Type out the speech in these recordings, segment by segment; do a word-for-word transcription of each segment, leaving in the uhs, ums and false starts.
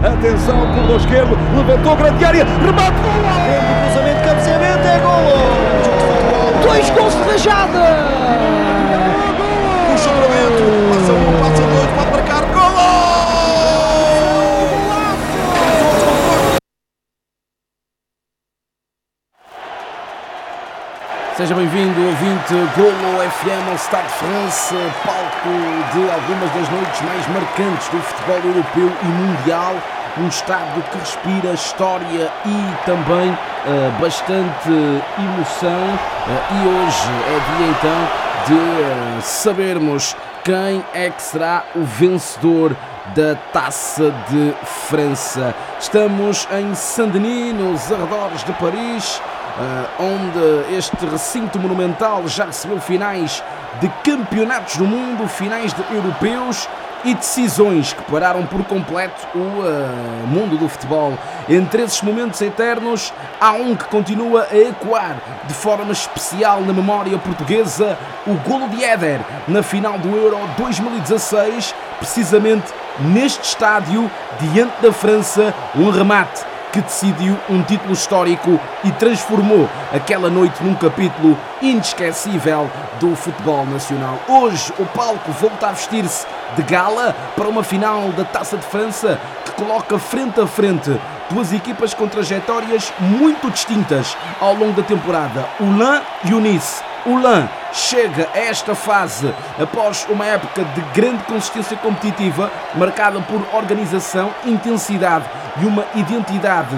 Atenção, corredor esquerdo, levantou, grande área, remate, golo! Cruzamento, cabeceamento, é golo! Dois gols de rajada! Puxa para dentro, passa um, passa dois, pode marcar, golo! Seja bem-vindo, ouvinte Golo F M ao Stade de France, palco de algumas das noites mais marcantes do futebol europeu e mundial. Um estádio que respira história e também uh, bastante emoção. Uh, e hoje é dia então de uh, sabermos quem é que será o vencedor da Taça de França. Estamos em Saint-Denis, nos arredores de Paris, Uh, onde este recinto monumental já recebeu finais de campeonatos do mundo, finais de europeus e decisões que pararam por completo o uh, mundo do futebol. Entre esses momentos eternos, há um que continua a ecoar de forma especial na memória portuguesa: o golo de Éder na final do Euro dois mil e dezasseis, precisamente neste estádio, diante da França, um remate que decidiu um título histórico e transformou aquela noite num capítulo inesquecível do futebol nacional. Hoje o palco volta a vestir-se de gala para uma final da Taça de França que coloca frente a frente duas equipas com trajetórias muito distintas ao longo da temporada, o Lens e o Nice. O Lens chega a esta fase após uma época de grande consistência competitiva, marcada por organização, intensidade e uma identidade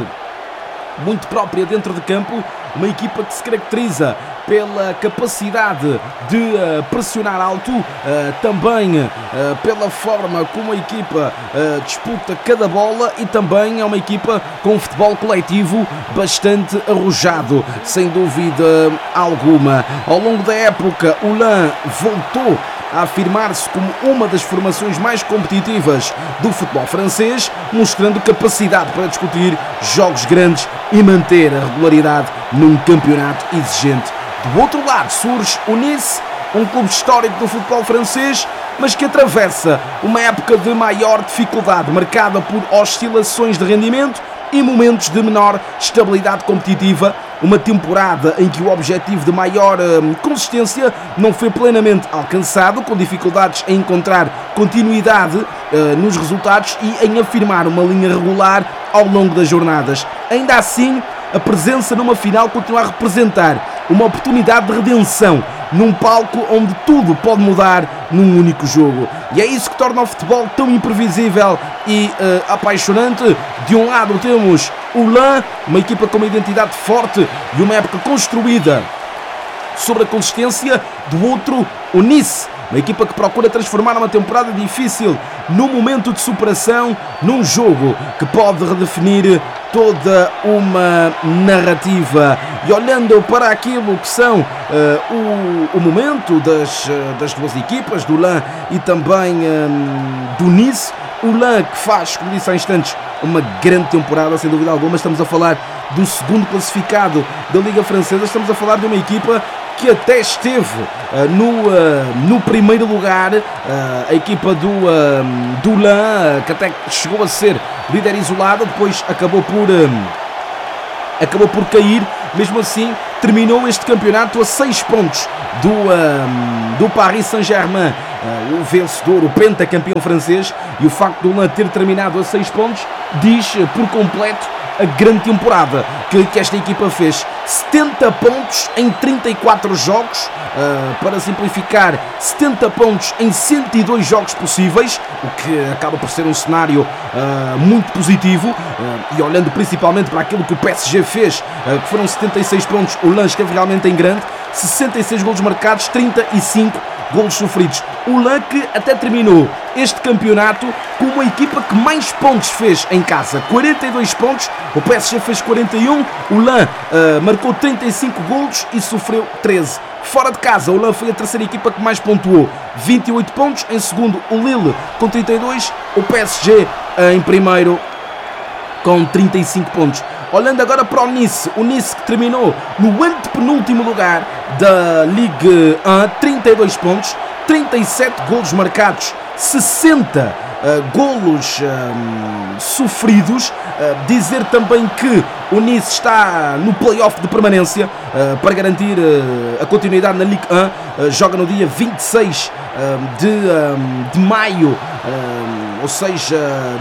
muito própria dentro de campo. Uma equipa que se caracteriza pela capacidade de uh, pressionar alto, uh, também uh, pela forma como a equipa uh, disputa cada bola, e também é uma equipa com um futebol coletivo bastante arrojado, sem dúvida alguma. Ao longo da época, o Lens voltou a afirmar-se como uma das formações mais competitivas do futebol francês, mostrando capacidade para discutir jogos grandes e manter a regularidade num campeonato exigente. Do outro lado surge o Nice, um clube histórico do futebol francês, mas que atravessa uma época de maior dificuldade, marcada por oscilações de rendimento e momentos de menor estabilidade competitiva. Uma temporada em que o objetivo de maior hum, consistência não foi plenamente alcançado, com dificuldades em encontrar continuidade uh, nos resultados e em afirmar uma linha regular ao longo das jornadas. Ainda assim, a presença numa final continua a representar uma oportunidade de redenção num palco onde tudo pode mudar num único jogo. E é isso que torna o futebol tão imprevisível e uh, apaixonante. De um lado temos o Lens, uma equipa com uma identidade forte e uma época construída sobre a consistência. Do outro, o Nice, uma equipa que procura transformar uma temporada difícil num momento de superação, num jogo que pode redefinir toda uma narrativa. E olhando para aquilo que são uh, o, o momento das, uh, das duas equipas, do Lens e também um, do Nice, o Lens que faz, como disse há instantes, uma grande temporada, sem dúvida alguma. Estamos a falar do segundo classificado da Liga Francesa, estamos a falar de uma equipa que até esteve uh, no, uh, no primeiro lugar, uh, a equipa do, uh, do Lens, uh, que até chegou a ser líder isolada, depois acabou por, uh, acabou por cair. Mesmo assim, terminou este campeonato a seis pontos do, uh, do Paris Saint-Germain, uh, o vencedor, o pentacampeão francês. E o facto do Lens ter terminado a seis pontos diz uh, por completo a grande temporada que, que esta equipa fez. setenta pontos em trinta e quatro jogos, uh, para simplificar, setenta pontos em cento e dois jogos possíveis, o que acaba por ser um cenário uh, muito positivo. Uh, e olhando principalmente para aquilo que o P S G fez, uh, que foram setenta e seis pontos, o Lens esteve realmente em grande, sessenta e seis golos marcados, trinta e cinco golos sofridos. O Lens que até terminou este campeonato como a equipa que mais pontos fez em casa, quarenta e dois pontos, o P S G fez quarenta e um, o Lens uh, marcou trinta e cinco golos e sofreu treze. Fora de casa, o Lens foi a terceira equipa que mais pontuou, vinte e oito pontos, em segundo o Lille com trinta e dois, o P S G uh, em primeiro com trinta e cinco pontos. Olhando agora para o Nice, o Nice que terminou no antepenúltimo lugar da Ligue um, trinta e dois pontos, trinta e sete golos marcados, sessenta uh, golos um, sofridos. Uh, dizer também que o Nice está no play-off de permanência uh, para garantir uh, a continuidade na Ligue um. Uh, joga no dia vinte e seis uh, de, um, de maio, uh, ou seja,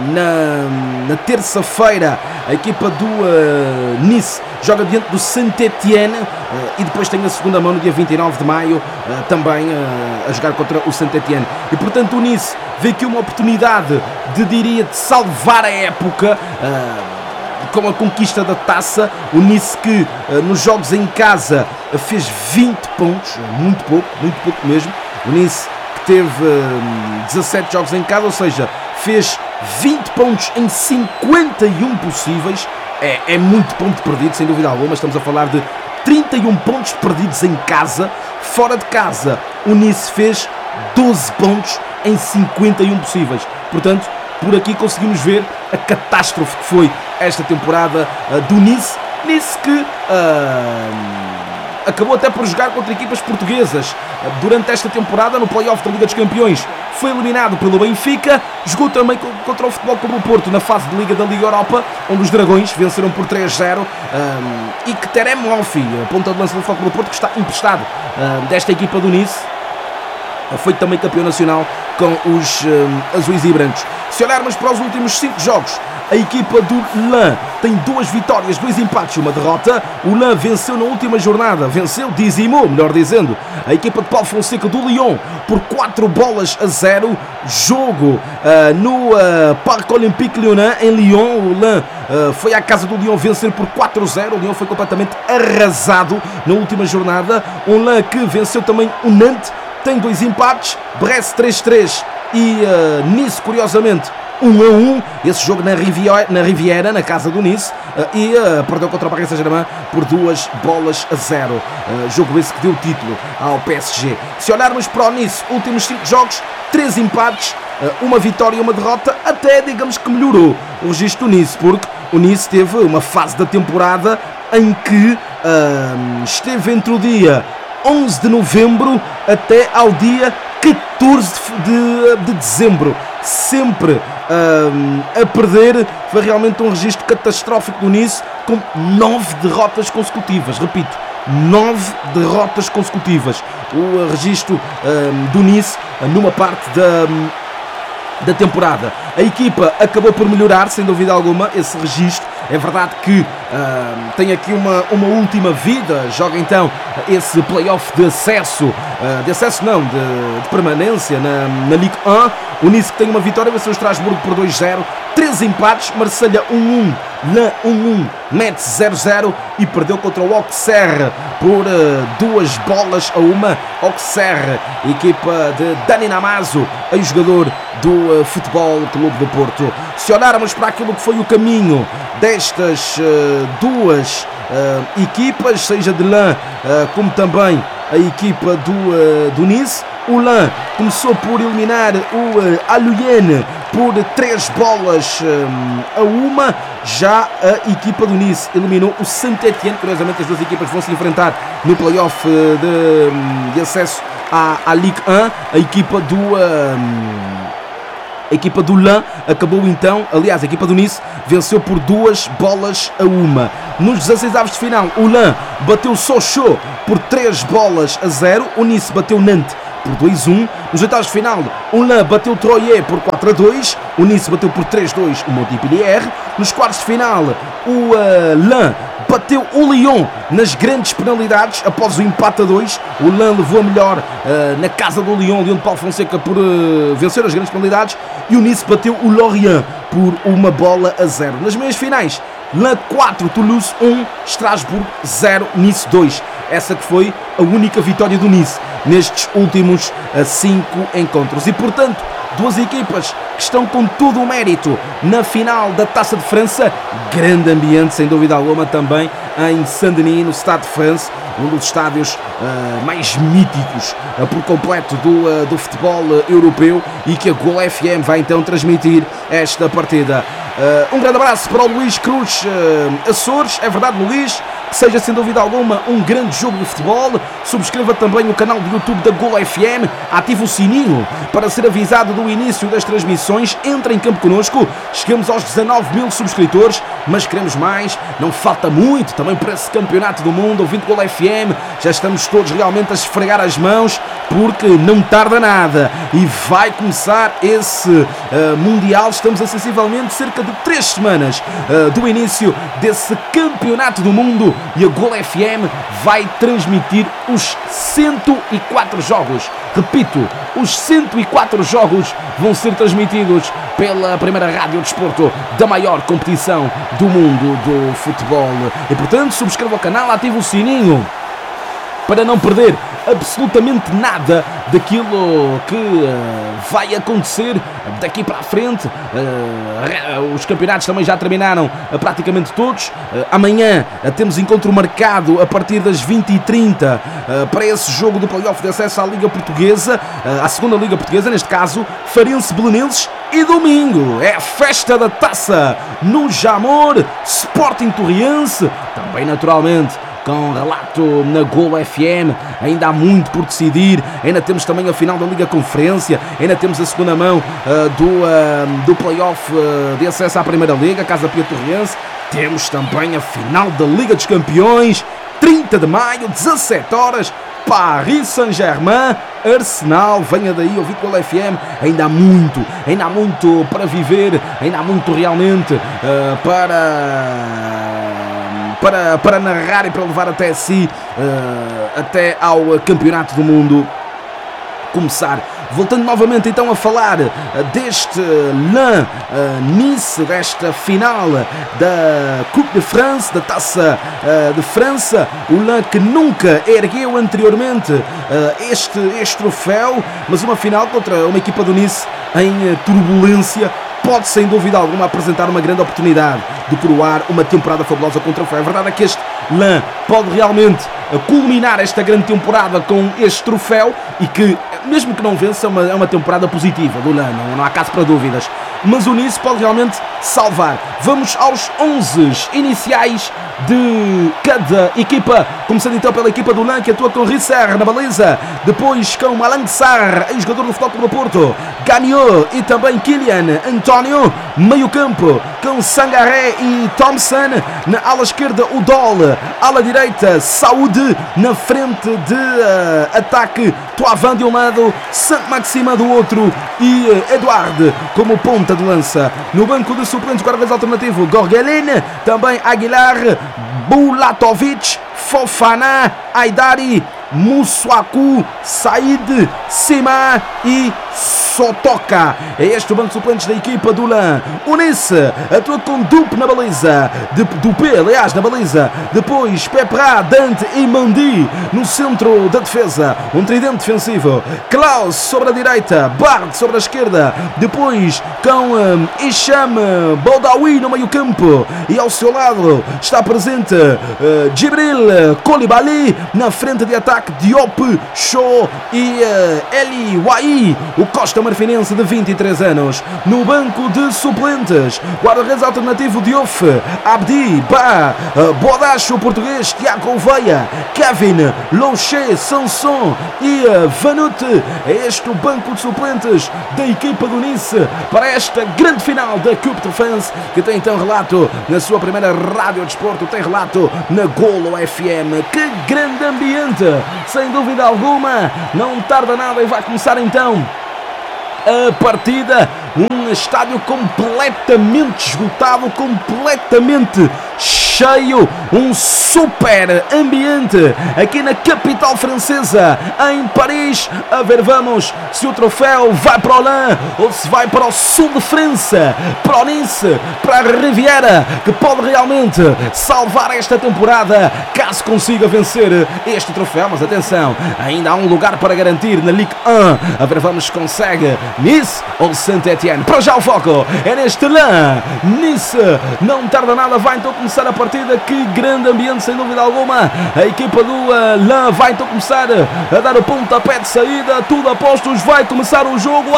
na, na terça-feira, a equipa do uh, Nice joga diante do Saint-Étienne uh, e depois tem a segunda mão no dia vinte e nove de maio, uh, também uh, a jogar contra o Saint-Étienne. E portanto o Nice vê aqui uma oportunidade de, diria, de salvar a época uh, com a conquista da taça. O Nice que uh, nos jogos em casa uh, fez vinte pontos, muito pouco, muito pouco mesmo. O Nice que teve uh, dezassete jogos em casa, ou seja, fez vinte pontos em cinquenta e um possíveis. É, é muito ponto perdido, sem dúvida alguma. Estamos a falar de trinta e um pontos perdidos em casa. Fora de casa, o Nice fez doze pontos em cinquenta e um possíveis. Portanto, por aqui conseguimos ver a catástrofe que foi esta temporada uh, do Nice. Nice que uh, acabou até por jogar contra equipas portuguesas uh, durante esta temporada no play-off da Liga dos Campeões. Foi eliminado pelo Benfica, jogou também contra o Futebol Clube do Porto na fase de Liga da Liga Europa, onde os Dragões venceram por três a zero, um, e que Terem Moffi, ponta de lança do Futebol Clube do Porto, que está emprestado uh, desta equipa do Nice, foi também campeão nacional com os um, azuis e brancos. Se olharmos para os últimos cinco jogos, a equipa do Lens tem duas vitórias, dois empates e uma derrota. O Lens venceu na última jornada, venceu, dizimou, melhor dizendo, a equipa de Paulo Fonseca do Lyon por quatro bolas a zero. Jogo uh, no uh, Parc Olympique Lyonnais em Lyon. O Lens uh, foi à casa do Lyon vencer por quatro a zero. O Lyon foi completamente arrasado na última jornada. O Lens que venceu também o Nantes, tem dois empates, Brest três a três e uh, Nice, curiosamente, um a um. Esse jogo na Riviera, na, Riviera, na casa do Nice, uh, e uh, perdeu contra o Paris Saint-Germain por duas bolas a zero. Uh, jogo esse que deu título ao P S G. Se olharmos para o Nice, últimos cinco jogos, três empates, uh, uma vitória e uma derrota, até digamos que melhorou o registro do Nice, porque o Nice teve uma fase da temporada em que uh, esteve entre o dia onze de novembro até ao dia catorze de, de dezembro, sempre um, a perder. Foi realmente um registro catastrófico do Nice, com nove derrotas consecutivas. Repito, nove derrotas consecutivas. O registro um, do Nice numa parte da, da temporada. A equipa acabou por melhorar, sem dúvida alguma, esse registro. É verdade que uh, tem aqui uma, uma última vida, joga então esse play-off de acesso, uh, de acesso não, de, de permanência na, na Ligue um. O Nice que tem uma vitória, venceu o Estrasburgo por dois a zero, três empates, Marselha um a um, Lens um a um, Metz zero a zero e perdeu contra o Auxerre por uh, duas bolas a uma. Auxerre, equipa de Dani Namazo, ex-jogador do uh, Futebol Clube do Porto. Se olharmos para aquilo que foi o caminho destas uh, duas uh, equipas, seja de Lens uh, como também a equipa do, uh, do Nice, o Lens começou por eliminar o uh, Aluyene por três bolas um, a uma. Já a equipa do Nice eliminou o Saint-Étienne. Curiosamente, as duas equipas vão se enfrentar no play-off uh, de, de acesso à, à Ligue um. A equipa do um, A equipa do Lens acabou então, aliás, a equipa do Nice venceu por duas bolas a uma. Nos dezasseis avos de final, o Lens bateu Sochaux por três bolas a zero. O Nice bateu Nantes por dois a um. Nos oitavos de final, o Lens bateu Troyes por quatro a dois. O Nice bateu por três a dois o Montpellier. Nos quartos de final, o uh, Lens bateu o Lyon nas grandes penalidades após o empate a dois. O Lens levou a melhor uh, na casa do Lyon, Lyon de Paulo Fonseca, por uh, vencer as grandes penalidades. E o Nice bateu o Lorient por uma bola a zero. Nas meias finais, Lens quatro, Toulouse um, Estrasburgo zero, Nice dois. Essa que foi a única vitória do Nice nestes últimos cinco encontros. E portanto, duas equipas que estão com todo o mérito na final da Taça de França. Grande ambiente, sem dúvida alguma, também em Saint-Denis, no Stade de France, um dos estádios uh, mais míticos uh, por completo do, uh, do futebol uh, europeu, e que a Gol F M vai então transmitir esta partida. Uh, um grande abraço para o Luís Cruz uh, Açores. É verdade, Luís, que seja sem dúvida alguma um grande jogo de futebol. Subscreva também o canal do YouTube da Golo F M, ative o sininho para ser avisado do início das transmissões. Entre em campo connosco, chegamos aos dezanove mil subscritores, mas queremos mais, não falta muito também para esse campeonato do mundo. Ouvindo Golo F M, já estamos todos realmente a esfregar as mãos, porque não tarda nada e vai começar esse uh, Mundial. Estamos a sensivelmente cerca de três semanas uh, do início desse campeonato do mundo e a Golo F M vai transmitir os cento e quatro jogos. Repito, os cento e quatro jogos vão ser transmitidos pela primeira rádio de desporto da maior competição do mundo do futebol. E portanto, subscreva o canal, ative o sininho para não perder absolutamente nada daquilo que uh, vai acontecer daqui para a frente. Uh, os campeonatos também já terminaram uh, praticamente todos. Uh, amanhã uh, temos encontro marcado a partir das vinte e trinta uh, para esse jogo do play-off de acesso à Liga Portuguesa, uh, à segunda Liga Portuguesa, neste caso Farense Belenenses. E domingo é a festa da taça no Jamor, Sporting Torriense, também naturalmente com relato na Golo F M. Ainda há muito por decidir, ainda temos também a final da Liga Conferência, ainda temos a segunda mão uh, do, uh, do play-off uh, de acesso à Primeira Liga, Casa Pia Torriense. Temos também a final da Liga dos Campeões, trinta de maio, dezassete horas, Paris Saint-Germain, Arsenal. Venha daí, ouvir Golo F M. Ainda há muito, ainda há muito para viver, ainda há muito realmente uh, para... Para, para narrar e para levar até si, uh, até ao Campeonato do Mundo começar. Voltando novamente então a falar uh, deste Lens uh, Nice, desta final da Coupe de France, da Taça uh, de França. O Lens que nunca ergueu anteriormente uh, este, este troféu, mas uma final contra uma equipa do Nice em uh, turbulência. Pode sem dúvida alguma apresentar uma grande oportunidade de coroar uma temporada fabulosa com o troféu. A verdade é que este Lens pode realmente culminar esta grande temporada com este troféu e que, mesmo que não vença, é uma, é uma temporada positiva do Lens, não, não há caso para dúvidas. Mas o Nice pode realmente salvar. Vamos aos onze iniciais de cada equipa, começando então pela equipa do Lens, que atua com Risser na baliza, depois com Malang Sarr, ex-jogador do Futebol Clube do Porto, Gagnon e também Kylian António, meio campo com Sangaré e Thompson, na ala esquerda o Dol, ala direita Saúde, na frente de uh, ataque Toavan de um lado, Saint-Maximin do outro e uh, Eduard como ponta de lança. No banco de suplentes, guarda-redes alternativo Gorgelin, também Aguilar, Bulatovic, Fofana, Aidari, Moussouakou, Saïd, Sima e Sotoka. É este o banco de suplentes da equipa do Lens. O Nice atua com Dupe na baliza, de, Dupe aliás na baliza, depois Pepra, Dante e Mandi no centro da defesa, um tridente defensivo. Klaus sobre a direita, Bard sobre a esquerda, depois com um, Hicham Boudaoui no meio campo e ao seu lado está presente uh, Djibril Koulibaly, na frente de ataque Diop, Shaw e uh, Eli Wahi, o Costa Marfinense de vinte e três anos. No banco de suplentes, guarda-redes alternativo Diouf, Abdi, Ba, uh, Bodacho, o português, Tiago Veia, Kevin, Loché, Sanson e uh, Vanute. É este o banco de suplentes da equipa do Nice para esta grande final da Coupe de France, que tem então relato na sua primeira rádio de desporto, tem relato na Golo F M. Que grande ambiente, sem dúvida alguma. Não tarda nada e vai começar então a partida. Um estádio completamente esgotado, completamente cheio, um super ambiente aqui na capital francesa, em Paris. A ver, vamos se o troféu vai para o Lens ou se vai para o sul de França, para o Nice, para a Riviera, que pode realmente salvar esta temporada caso consiga vencer este troféu. Mas atenção, ainda há um lugar para garantir na Ligue um. A ver, vamos se consegue Nice ou Saint-Étienne. Para já o foco é neste Lens Nice. Não tarda nada, vai então começar a partida. Que grande ambiente, sem dúvida alguma. A equipa do uh, Lens vai então começar a dar o pontapé de saída. Tudo a postos, vai começar o jogo.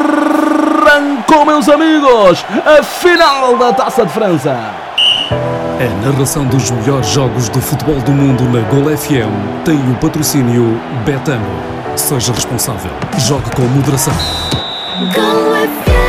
Arrancou, meus amigos, a final da Taça de França. A narração dos melhores jogos de futebol do mundo na Gol F M tem o patrocínio Betano. Seja responsável. Jogue com moderação. Gol F M.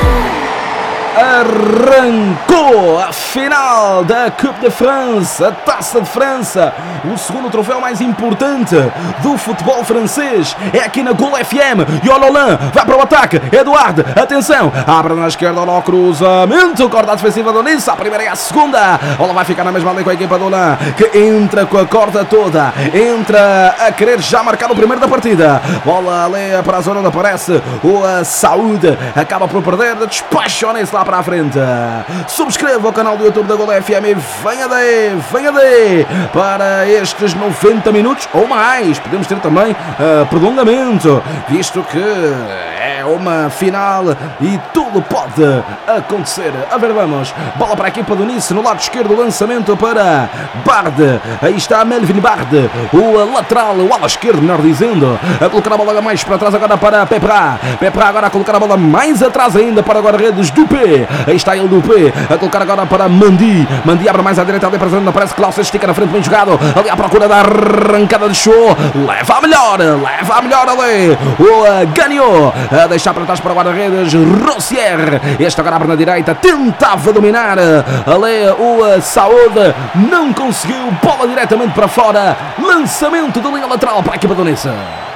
Arrancou a final da Coupe de France, a Taça de França, o segundo troféu mais importante do futebol francês. É aqui na Gol F M e o Lolin vai para o ataque. Eduardo, atenção, abre na esquerda o cruzamento, corda defensiva do Nice, a primeira e a segunda. A bola vai ficar na mesma linha com a equipa do Lolin, que entra com a corda toda, entra a querer já marcar o primeiro da partida. Bola ali para a zona onde aparece o Saúde, acaba por perder, despacha o Nice lá para a frente. Subscreva o canal do YouTube da Gol F M e venha daí, venha daí para estes noventa minutos ou mais. Podemos ter também uh, prolongamento, visto que é uma final e tudo pode acontecer. A ver, vamos. Bola para a equipa do Nice no lado esquerdo, lançamento para Bard. Aí está Melvin Bard, o lateral, o ala esquerdo, melhor dizendo, a colocar a bola mais para trás agora para Pepra. Pepra agora a colocar a bola mais atrás ainda para o guarda-redes Dupé. Aí está ele do P, a colocar agora para Mandi. Mandi abre mais à direita, ali para a zona, parece que Klaus estica na frente, bem jogado. Ali à procura da arrancada de show. Leva a melhor, leva a melhor ali. O uh, ganhou. A deixar para trás para o guarda-redes Rossier. Este agora abre na direita, tentava dominar. Ali o uh, Saúde não conseguiu. Bola diretamente para fora. Lançamento de linha lateral para a equipa do Nice.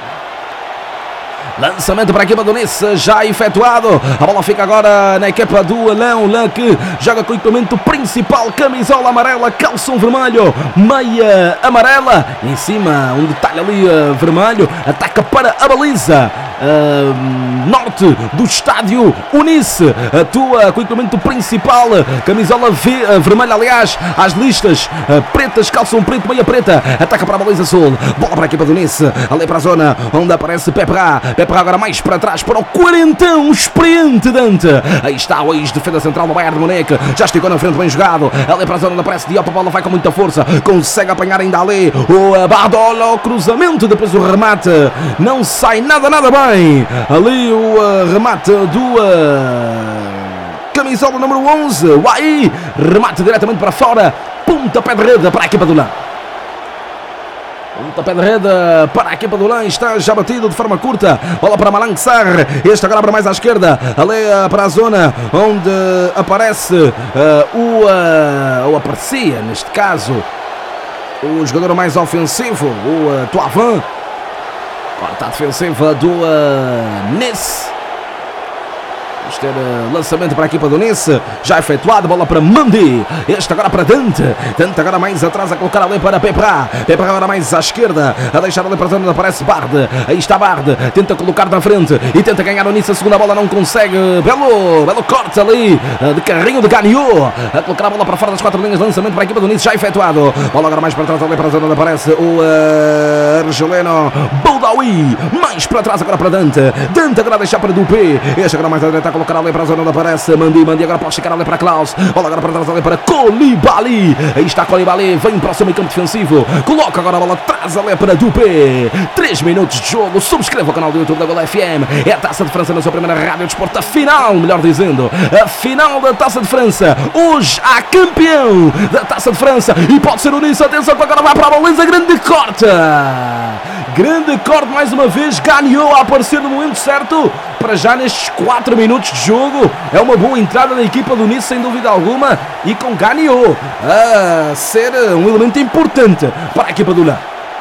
Lançamento para a equipa do Nice, já efetuado. A bola fica agora na equipa do Alain. Alain que joga com o equipamento principal, camisola amarela, calção vermelho, meia amarela. Em cima um detalhe ali uh, vermelho. Ataca para a baliza uh, norte do estádio. O Nice atua com o equipamento principal, camisola v, uh, vermelha, aliás, às listas uh, pretas, calção preto, meia preta. Ataca para a baliza sul. Bola para a equipa do Nice, ali para a zona onde aparece Pepra. Pepra agora mais para trás para o quarentão, experiente Dante. Aí está o ex-defesa central do Bayern de Munique, já esticou na frente, bem jogado. Ali para a zona onde aparece Diop, a bola vai com muita força, consegue apanhar ainda ali o Bardola, o cruzamento, depois o remate, não sai nada, nada bem. Ali o uh, remate do uh, camisola número onze, o Aí, remate diretamente para fora, pontapé de rede para a equipa do Lã. Pontapé de rede para a equipa do Lã, está já batido de forma curta. Bola para Malang Sarr, este agora abre mais à esquerda, ali uh, para a zona onde aparece uh, o, uh, ou aparecia neste caso o jogador mais ofensivo, o uh, Toavan. Corta a defensiva do uh, Nice. Vamos ter uh, lançamento para a equipa do Nice, já efetuado, bola para Mandi, este agora para Dante, Dante agora mais atrás a colocar ali para Pepra, Pepra agora mais à esquerda, a deixar ali para a zona onde aparece Bard, aí está Bard, tenta colocar na frente e tenta ganhar o Nice, a segunda bola não consegue, belo, belo corte ali, uh, de carrinho de Gagnon, a colocar a bola para fora das quatro linhas, lançamento para a equipa do Nice, já efetuado, bola agora mais para trás ali para a zona onde aparece o uh, Argeleno Boudaoui, mais para trás agora para Dante, Dante agora a deixar para Dupé, este agora mais à direita a colocar ali para a zona onde aparece Mandi, Mandi agora pode chegar ali para Klaus, bola agora para trás ali para Koulibaly, aí está Koulibaly, vem para o seu meio campo defensivo, coloca agora a bola atrás ali para Dupé, três minutos de jogo. Subscreva o canal do YouTube da Gol F M, é a Taça de França na sua primeira rádio de esporte, a final, melhor dizendo, a final da Taça de França, hoje há campeão da Taça de França e pode ser o Nice, atenção que agora vai para a baliza, grande corte, grande corte mais uma vez, ganhou a aparecer no momento certo, para já nestes quatro minutos de jogo, é uma boa entrada da equipa do Nice sem dúvida alguma e com Gagnon a ser um elemento importante para a equipa do Lã.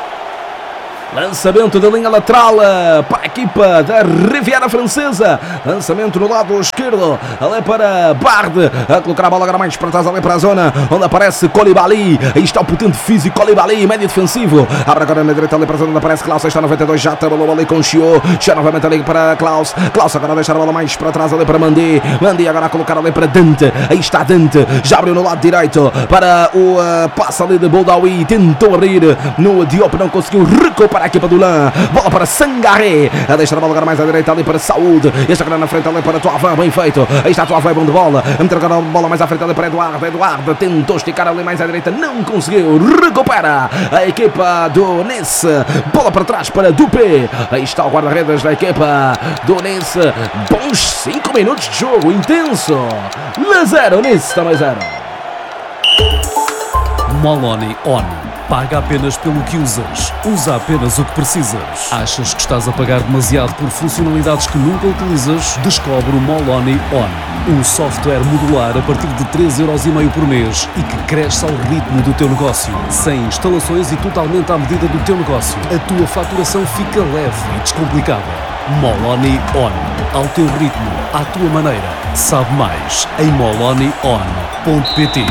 Lançamento da linha lateral para a equipa da Riviera Francesa. Lançamento no lado esquerdo. Ali para Bard. A colocar a bola agora mais para trás, ali para a zona onde aparece Koulibaly. Aí está o potente físico Koulibaly, médio defensivo. Abre agora na direita ali para a zona onde aparece Klaus. Aí está noventa e dois, já trabalhou ali com Chiot. Já novamente ali para Klaus. Klaus agora a deixar a bola mais para trás ali para Mandi. Mandi agora a colocar ali para Dante. Aí está Dante. Já abriu no lado direito para o uh, passe ali de Boudaoui. Tentou abrir no Diop, não conseguiu recuperar a equipa do Lã, bola para Sangaré, a deixar a bola agora mais à direita ali para Saúde, este agora na frente ali para Toavan, bem feito, aí está Toavan, bom de bola, a meter agora a bola mais à frente ali para Eduardo, Eduardo tentou esticar ali mais à direita, não conseguiu, recupera a equipa do Nice, bola para trás para Dupé, aí está o guarda-redes da equipa do Nice, bons cinco minutos de jogo, intenso, zero, Nice também zero. Moloni On. Paga apenas pelo que usas. Usa apenas o que precisas. Achas que estás a pagar demasiado por funcionalidades que nunca utilizas? Descobre o Moloni On. Um software modular a partir de três euros e meio por mês e que cresce ao ritmo do teu negócio. Sem instalações e totalmente à medida do teu negócio. A tua faturação fica leve e descomplicada. Moloni On. Ao teu ritmo, à tua maneira. Sabe mais em moloni on ponto pt.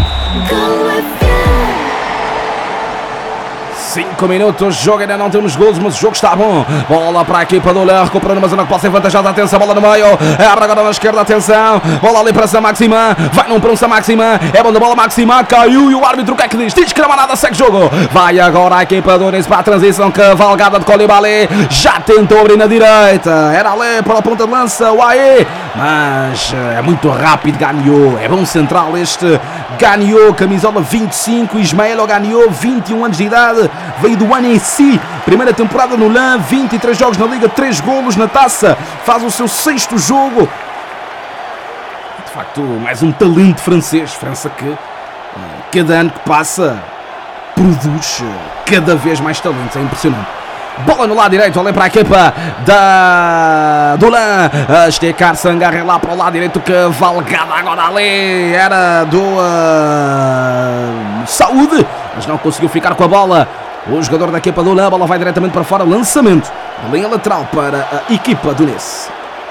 cinco minutos, jogo ainda não temos golos, mas o jogo está bom. Bola para a equipa do Lã, recuperando uma zona que pode ser vantajosa. Atenção, bola no meio, abre agora na esquerda, atenção. Bola ali para Saint-Maximin, vai num para um Saint-Maximin, é bom da bola, Maximin, caiu e o árbitro o que é que diz? Diz que não há nada, segue jogo. Vai agora a equipa do Nice para a transição, cavalgada de Koulibaly, já tentou abrir na direita, era ali para a ponta de lança, o Aê, mas é muito rápido, ganhou, é bom central este, ganhou, camisola vinte e cinco, Ismael ganhou, vinte e um anos de idade. Veio do Annecy, primeira temporada no Lã, vinte e três jogos na Liga, três golos na taça, faz o seu sexto jogo. De facto, mais um talento francês, França que cada ano que passa produz cada vez mais talentos, é impressionante. Bola no lado direito, olha para a equipa da do Lã, a esticar Sangaré lá para o lado direito, cavalgada agora ali, era do uh, Saúde, mas não conseguiu ficar com a bola. O jogador da equipa do Lã, a bola vai diretamente para fora, lançamento, linha lateral para a equipa do Nice.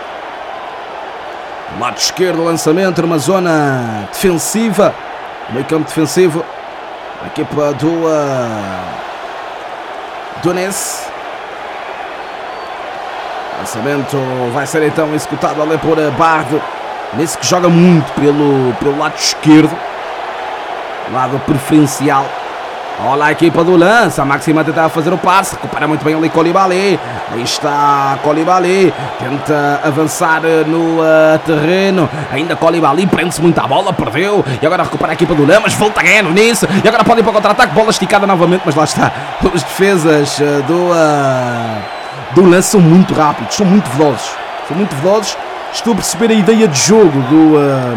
Lado esquerdo, lançamento, numa zona defensiva, meio campo defensivo, a equipa do, uh, do Nice. Lançamento vai ser então executado ali por Bard, Nice que joga muito pelo, pelo lado esquerdo, lado preferencial. Olha a equipa do Lã, Saint-Maximin tenta fazer o passe, recupera muito bem ali Koulibaly, aí está Koulibaly, tenta avançar no uh, terreno, ainda Koulibaly, prende-se muito à bola, perdeu, e agora recupera a equipa do Lã, mas volta a ganhar no Nice, e agora pode ir para o contra-ataque, bola esticada novamente, mas lá está, as defesas uh, do, uh, do Lã são muito rápidos, são muito velozes, são muito velozes, estou a perceber a ideia de jogo do, uh,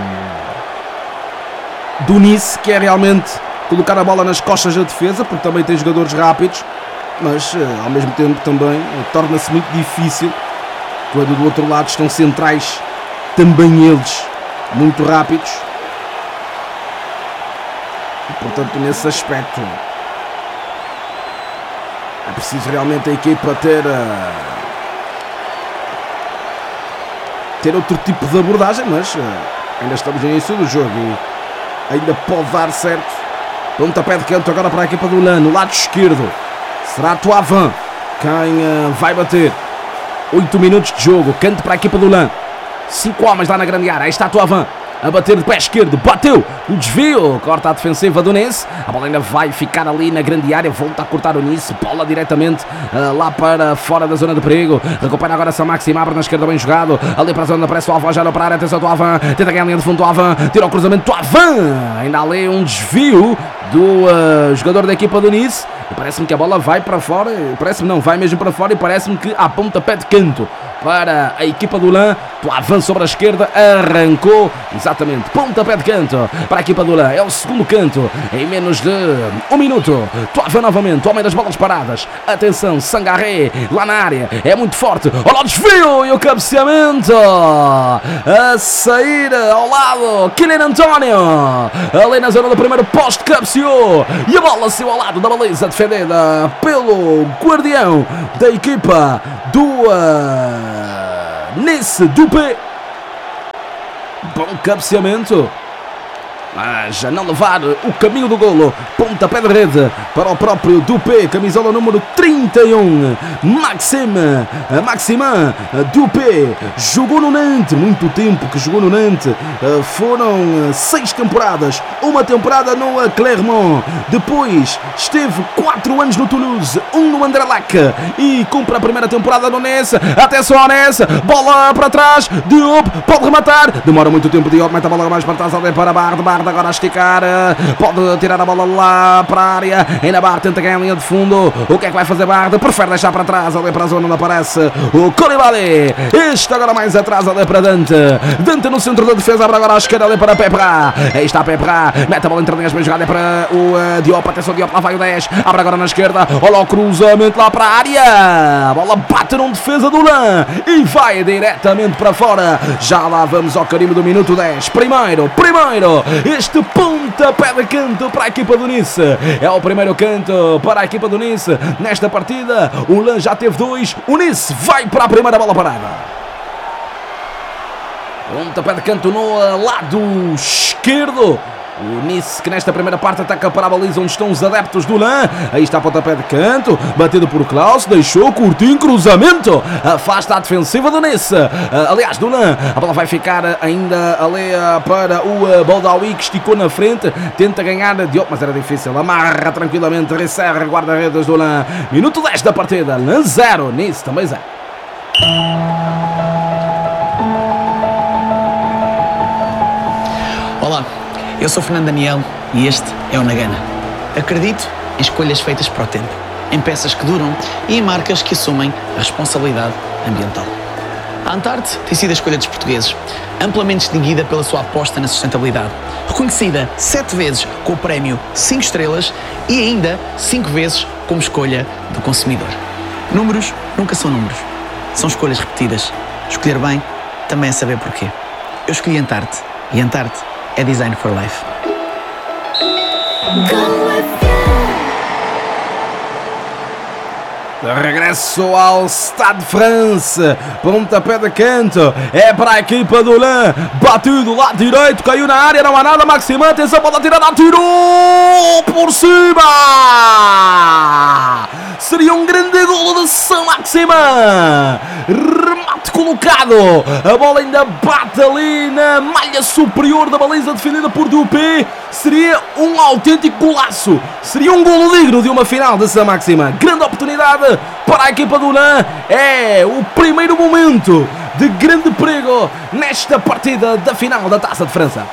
do Nice, que é realmente colocar a bola nas costas da defesa, porque também tem jogadores rápidos, mas ao mesmo tempo também torna-se muito difícil quando do outro lado estão centrais, também eles muito rápidos, e, portanto nesse aspecto é preciso realmente a equipa ter ter outro tipo de abordagem, mas ainda estamos no início do jogo e ainda pode dar certo. Pontapé de canto agora para a equipa do Lã, no lado esquerdo, será Toavin quem uh, vai bater. Oito minutos de jogo, canto para a equipa do Lã, cinco homens lá na grande área, aí está Toavin a bater de pé esquerdo, bateu, o desvio, corta a defensiva do Nice, a bola ainda vai ficar ali na grande área, volta a cortar o Nice, bola diretamente uh, lá para fora da zona de perigo, recupera agora Saint-Maximin, abre na esquerda bem jogado, ali para a zona, aparece o Alvan, já não para a área, atenção Toavin, tenta ganhar a linha de fundo, Toavin, tira o cruzamento, Toavin, ainda ali um desvio do uh, jogador da equipa do Nice, e parece-me que a bola vai para fora, parece-me não, vai mesmo para fora e parece-me que há pontapé de canto para a equipa do Lã, Toavin sobre a esquerda, arrancou, exatamente, pontapé de canto para a equipa do Lã, é o segundo canto, em menos de um minuto, Toavin novamente, homem das bolas paradas, atenção, Sangaré, lá na área, é muito forte, olha o desvio e o cabeceamento, a sair ao lado, Kylian António, ali na zona do primeiro poste, cabeceou, e a bola saiu ao lado da baliza, defendida pelo guardião da equipa do uh, Nice, Dupé. Bom cabeceamento, mas a não levar o caminho do golo, pontapé de rede para o próprio Dupé, camisola número trinta e um, Maxime, Maximin Dupé, jogou no Nantes, muito tempo que jogou no Nantes, foram seis temporadas, uma temporada no Clermont, depois esteve quatro anos no Toulouse, um no Anderlecht e cumpre a primeira temporada no Nice, atenção ao Nice, bola para trás, Diop pode rematar, demora muito tempo, Diop mete a bola mais para trás, ali para Bard, Bard Barda agora a esticar, pode tirar a bola lá para a área, ainda Barda tenta ganhar a linha de fundo, o que é que vai fazer Barda? Prefere deixar para trás, ali para a zona onde aparece o Koulibaly, este agora mais atrás, ali para Dante, Dante no centro da defesa, abre agora a esquerda, ali para Pepra, aí está Pepra, mete a bola entre linhas, bem jogada, é para o uh, Diop, atenção Diop, lá vai o dez, abre agora na esquerda, olha o cruzamento lá para a área, a bola bate num defesa do Lã e vai diretamente para fora, já lá vamos ao carimbo do minuto dez, primeiro, primeiro, este pontapé de canto para a equipa do Nice, é o primeiro canto para a equipa do Nice, nesta partida, o Lã já teve dois, o Nice vai para a primeira bola parada. Pontapé de canto no lado esquerdo. O Nice que nesta primeira parte ataca para a baliza onde estão os adeptos do Lã. Aí está pontapé de canto, batido por Klaus, deixou curtinho, cruzamento, afasta a defensiva do Nice, aliás do Lã, a bola vai ficar ainda ali para o Boldaoui que esticou na frente, tenta ganhar Diop, mas era difícil, amarra tranquilamente, Risser, guarda-redes do Lã, minuto dez da partida, Lã zero, Nice também zero. Olá, eu sou Fernando Daniel e este é o Nagana. Acredito em escolhas feitas para o tempo, em peças que duram e em marcas que assumem a responsabilidade ambiental. A Antarte tem sido a escolha dos portugueses, amplamente distinguida pela sua aposta na sustentabilidade, reconhecida sete vezes com o prémio cinco estrelas e ainda cinco vezes como escolha do consumidor. Números nunca são números, são escolhas repetidas. Escolher bem também é saber porquê. Eu escolhi Antarte e Antarte é Design for Life. Go with Regresso ao Stade de France, pontapé de canto, é para a equipa do Lã, batido lá direito, caiu na área, não há nada, Maximin, atenção, bola tirada, atirou por cima, seria um grande golo de São Maximin, remate colocado, a bola ainda bate ali na malha superior da baliza defendida por Dupé, seria um autêntico golaço, seria um golo digno de uma final de São Maximin, grande oportunidade para a equipa do Lã, é o primeiro momento de grande perigo nesta partida da final da Taça de França.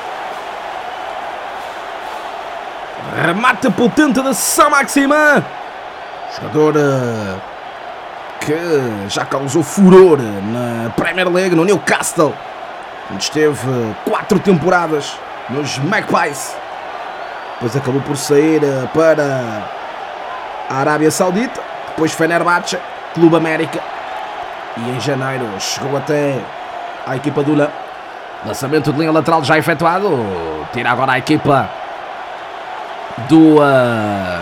Remate potente de São Maximin, jogador que já causou furor na Premier League, no Newcastle, onde esteve quatro temporadas nos Magpies, depois acabou por sair para a Arábia Saudita, depois Fenerbahçe, Clube América, e em janeiro chegou até a equipa do Lã. Lançamento de linha lateral já efetuado, tira agora a equipa do uh,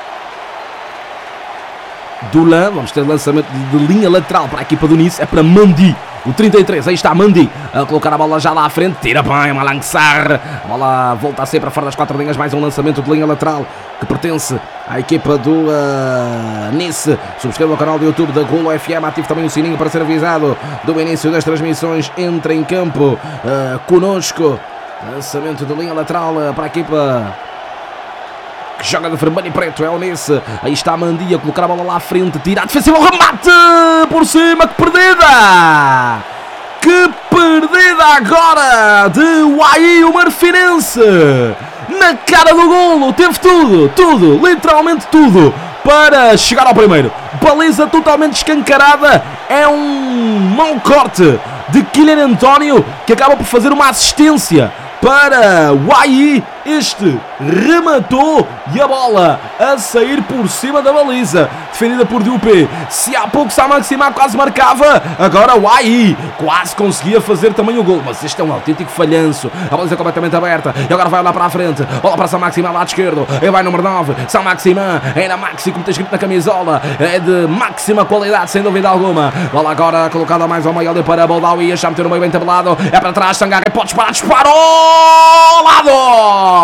do Lã. Vamos ter lançamento de linha lateral para a equipa do Nice, é para Mandi, o trinta e três, aí está Mandi a colocar a bola já lá à frente, tira bem Malang Sarr, a bola volta a ser para fora das quatro linhas, mais um lançamento de linha lateral que pertence à equipa do uh, Nice. Subscreva o canal do YouTube da Golo F M, ative também o sininho para ser avisado do início das transmissões. Entre em campo uh, conosco, lançamento de linha lateral uh, para a equipa que joga de vermelho e preto, é o Nice. Aí está a Mandi a colocar a bola lá à frente, tira a defensiva, o remate por cima, que perdida! Que perdida agora de Wai, o marfinense! Na cara do golo, teve tudo, tudo, literalmente tudo, para chegar ao primeiro. Baliza totalmente escancarada, é um mau corte de Kylian António, que acaba por fazer uma assistência para Wai. Este rematou e a bola a sair por cima da baliza, defendida por Dupé. Se há pouco São Maximin quase marcava, agora Wai quase conseguia fazer também o gol, mas este é um autêntico falhanço. A baliza completamente aberta e agora vai lá para a frente, bola para São Maximin, lado esquerdo, aí vai número nove, São Maximin, ainda Maxi, como está escrito na camisola, é de máxima qualidade, sem dúvida alguma. Bola agora colocada mais ao meio ali para Boldaoui, a meter no meio bem tabelado, é para trás, Sangaré pode disparar, disparou, lado!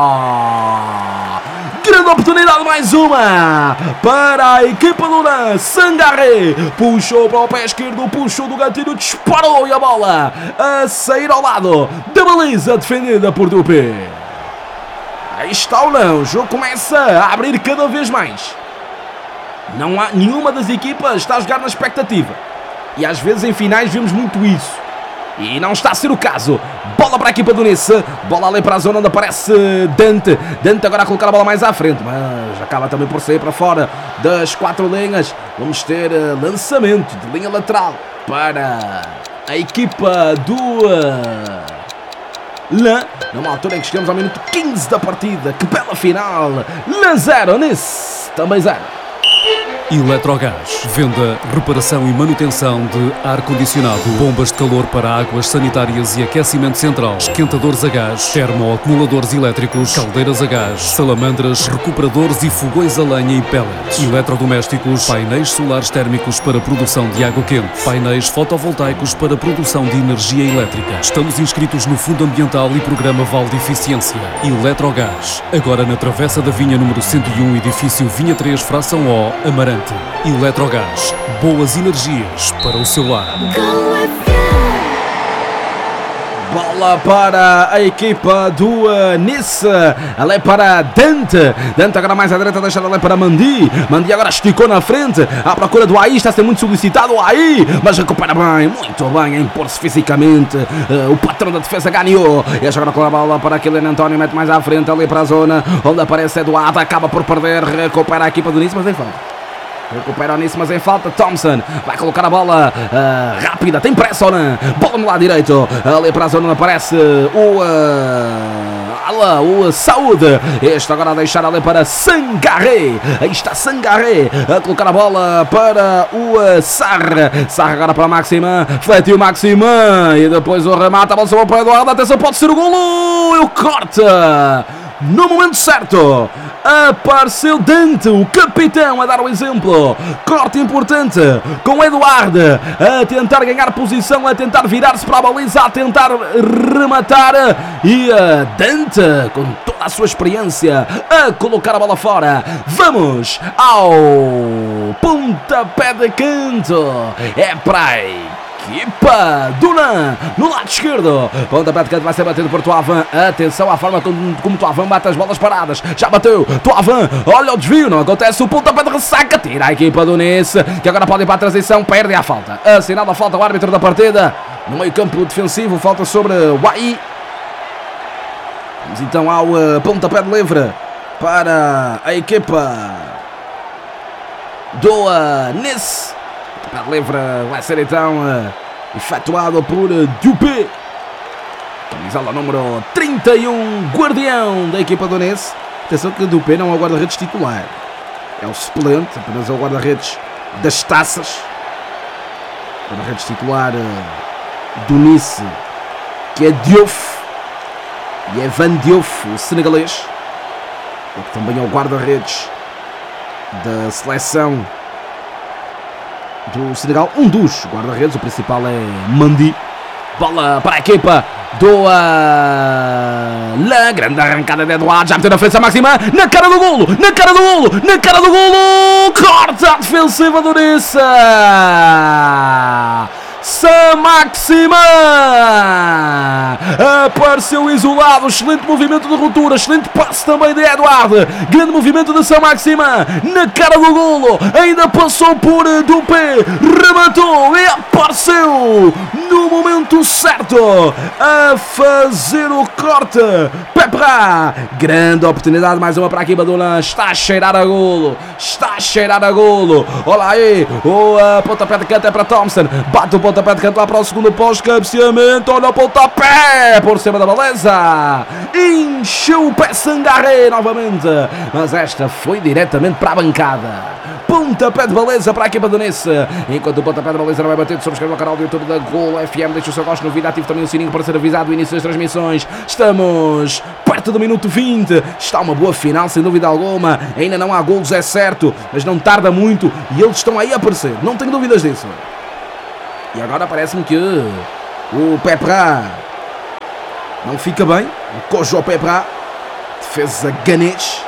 Grande oportunidade, mais uma para a equipa do Lã. Sangaré puxou para o pé esquerdo, puxou do gatilho, disparou e a bola a sair ao lado da baliza defendida por Dupé. Aí está o Lã, o jogo começa a abrir cada vez mais. Não há nenhuma das equipas está a jogar na expectativa, e às vezes em finais vemos muito isso. E não está a ser o caso. Bola para a equipa do Nice. Bola ali para a zona onde aparece Dante. Dante agora a colocar a bola mais à frente, mas acaba também por sair para fora das quatro linhas. Vamos ter uh, lançamento de linha lateral para a equipa do uh, Lã. Numa altura em que chegamos ao minuto quinze da partida. Que bela final. Lã zero, Nice também zero. Eletrogás. Venda, reparação e manutenção de ar-condicionado, bombas de calor para águas sanitárias e aquecimento central, esquentadores a gás, termoacumuladores elétricos, caldeiras a gás, salamandras, recuperadores e fogões a lenha e pellets, eletrodomésticos, painéis solares térmicos para produção de água quente, painéis fotovoltaicos para produção de energia elétrica. Estamos inscritos no Fundo Ambiental e Programa Vale de Eficiência. Eletrogás. Agora na Travessa da Vinha número cento e um, edifício Vinha três, fração O, Amarante. Eletrogás, boas energias para o seu lar. Bola para a equipa do uh, Nice. Ela é para Dante. Dante agora mais à direita, deixando ela para Mandi. Mandi agora esticou na frente à procura do Aí. Está a ser muito solicitado o Aí, mas recupera bem, muito bem a impor-se fisicamente. Uh, o patrão da defesa ganhou. E agora com a bola para Kylian António, mete mais à frente ali para a zona onde aparece Eduardo. Acaba por perder, recupera a equipa do Nice, mas em falta. Recupera o Nice, mas em falta. Thompson vai colocar a bola uh, rápida, tem pressa ou não? Bola no lado direito, ali para a zona onde aparece o uh, o Saúde. Este agora a deixar ali para Sangaré. Aí está Sangaré a colocar a bola para o uh, Sarr. Sarr agora para Maxima, fletiu Maxima e depois o remata, a bola sobre o Eduardo. Atenção, pode ser o golo. E o corta no momento certo. Apareceu Dante, o capitão, a dar o exemplo. Corte importante com o Eduardo a tentar ganhar posição, a tentar virar-se para a baliza, a tentar rematar. E a Dante, com toda a sua experiência, a colocar a bola fora. Vamos ao pontapé de canto. É para aí. Equipa do Lã, no lado esquerdo. Pontapé de canto vai ser batido por Toavan. Atenção à forma como, como Toavan bate as bolas paradas. Já bateu, Toavan, olha o desvio. Não acontece, o pontapé de ressaca. Tira a equipa do Nice, que agora pode ir para a transição. Perde a falta, assinada a falta o árbitro da partida. No meio campo defensivo, falta sobre o Aí. Vamos então ao uh, pontapé de livre para a equipa do uh, Nice. A livre vai ser então uh, efetuado por uh, Dupé. Camisola número trinta e um, guardião da equipa do Nice. Atenção que Dupé não é o guarda-redes titular, é o suplente, apenas é o guarda-redes das taças. O guarda-redes titular uh, do Nice, que é Diouf, e é Van Diouf, o senegalês, que também é o guarda-redes da seleção do Senegal, um dos guarda-redes, o principal é Mandi. Bola para a equipa do uh, La, grande arrancada de Eduardo, já meteu na frente a Maxima, na cara do golo, na cara do golo, na cara do golo, corta a defensiva do Nice. Sam Maxima apareceu isolado, excelente movimento de ruptura, excelente passe também de Eduardo, grande movimento de Sam Maxima na cara do golo, ainda passou por Dupé, rematou e apareceu no momento certo a fazer o corte. Pepra, grande oportunidade, mais uma para a equipa do Lã, está a cheirar a golo, está a cheirar a golo. Olha aí, o uh, pontapé de canto é para Thompson, bate o pontapé de canto lá para o segundo posto, cabeceamento, olha o pontapé por cima da baliza, encheu o pé Sangaré novamente, mas esta foi diretamente para a bancada. Pontapé de baliza para a equipa do Nice, enquanto o pontapé de baliza não é batido. Subscreva o canal do YouTube da Golo F M, deixa o seu gosto no vídeo, ative também o sininho para ser avisado do início das transmissões. Estamos perto do minuto vinte, está uma boa final sem dúvida alguma, ainda não há golos é certo, mas não tarda muito e eles estão aí a aparecer, não tenho dúvidas disso. E agora parece-me que o Pepra não fica bem, o Kojo Pepra, defesa ganês.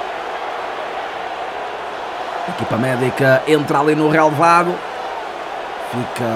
A equipa médica entra ali no relevado, fica